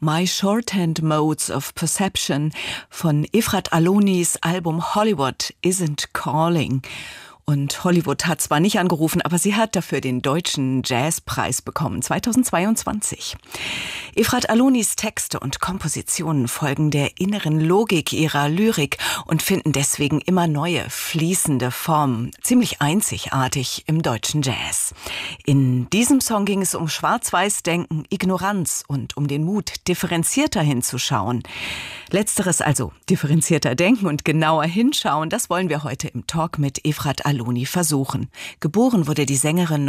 My Shorthand Modes of Perception von Efrat Alonis Album Hollywood Isn't Calling. Und Hollywood hat zwar nicht angerufen, aber sie hat dafür den Deutschen Jazzpreis bekommen, 2022. Efrat Alonis Texte und Kompositionen folgen der inneren Logik ihrer Lyrik und finden deswegen immer neue, fließende Formen, ziemlich einzigartig im deutschen Jazz. In diesem Song ging es um Schwarz-Weiß-Denken, Ignoranz und um den Mut, differenzierter hinzuschauen. Letzteres also, differenzierter denken und genauer hinschauen, das wollen wir heute im Talk mit Efrat Aloni versuchen. Geboren wurde die Sängerin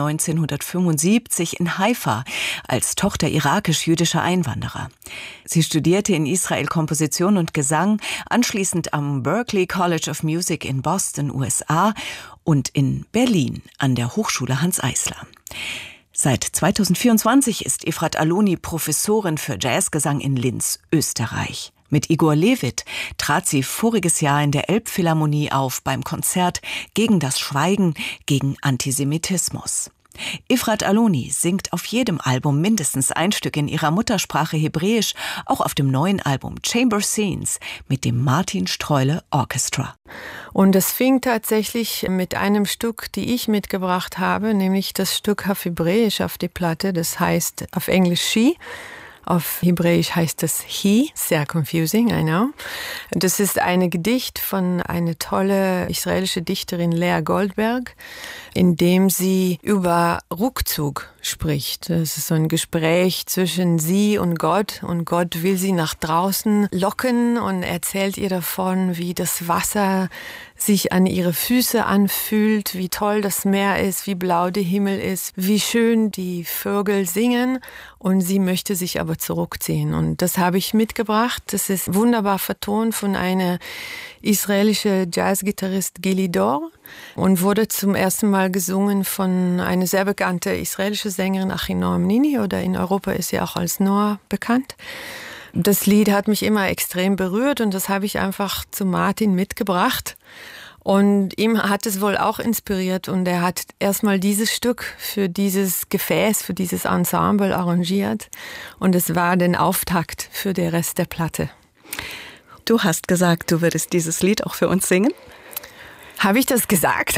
1975 in Haifa als Tochter irakisch-jüdischer Einwanderer. Sie studierte in Israel Komposition und Gesang, anschließend am Berklee College of Music in Boston, USA und in Berlin an der Hochschule Hanns Eisler. Seit 2024 ist Efrat Aloni Professorin für Jazzgesang in Linz, Österreich. Mit Igor Levit trat sie voriges Jahr in der Elbphilharmonie auf beim Konzert gegen das Schweigen, gegen Antisemitismus. Efrat Aloni singt auf jedem Album mindestens ein Stück in ihrer Muttersprache Hebräisch, auch auf dem neuen Album Chamber Scenes mit dem Martin Streule Orchestra. Und es fing tatsächlich mit einem Stück, die ich mitgebracht habe, nämlich das Stück auf Hebräisch auf die Platte, das heißt auf Englisch She. Auf Hebräisch heißt es He, sehr confusing, I know. Das ist ein Gedicht von einer tolle israelische Dichterin Lea Goldberg, in dem sie über Rückzug spricht. Das ist so ein Gespräch zwischen sie und Gott will sie nach draußen locken und erzählt ihr davon, wie das Wasser sich an ihre Füße anfühlt, wie toll das Meer ist, wie blau der Himmel ist, wie schön die Vögel singen und sie möchte sich aber zurückziehen. Und das habe ich mitgebracht. Das ist wunderbar vertont von einer israelischen Jazzgitarrist Gili Dor und wurde zum ersten Mal gesungen von einer sehr bekannten israelischen Sängerin Achinoam Nini, oder in Europa ist sie auch als Noah bekannt. Das Lied hat mich immer extrem berührt und das habe ich einfach zu Martin mitgebracht. Und ihm hat es wohl auch inspiriert und er hat erstmal dieses Stück für dieses Gefäß, für dieses Ensemble arrangiert und es war der Auftakt für den Rest der Platte. Du hast gesagt, du würdest dieses Lied auch für uns singen? Habe ich das gesagt?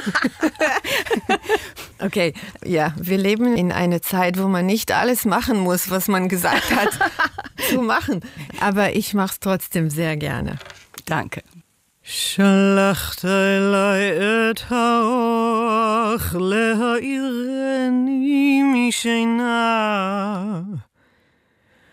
Okay, ja, wir leben in einer Zeit, wo man nicht alles machen muss, was man gesagt hat, zu machen. Aber ich mache es trotzdem sehr gerne. Danke. שלחת אליי את האוח להעירני משינה